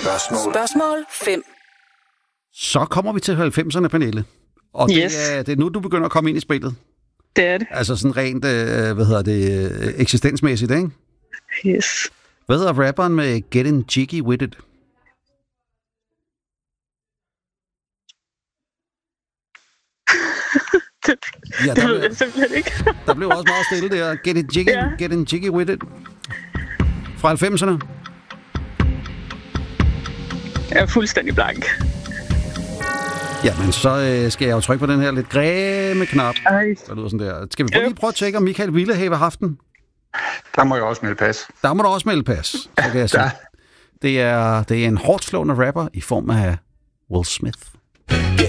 Spørgsmål 5. Så kommer vi til 90'erne, Pernille. Og det er nu, du begynder at komme ind i spillet. Det er det. Altså sådan rent, eksistensmæssigt, ikke? Yes. Hvad hedder rapperen med Getting Jiggy With It? Det ved jeg simpelthen ikke. Der blev også meget stille der. Getting Jiggy With It. Fra 90'erne. Jeg er fuldstændig blank. Jamen, så skal jeg jo trykke på den her lidt grimme knap. Ej. Der lyder sådan der. Skal vi lige prøve at tjekke, om Michael Villehave har haft den? Der må jeg også melde pas. Der må du også melde pas, så kan jeg sige. Det er en hårdt slående rapper i form af Will Smith.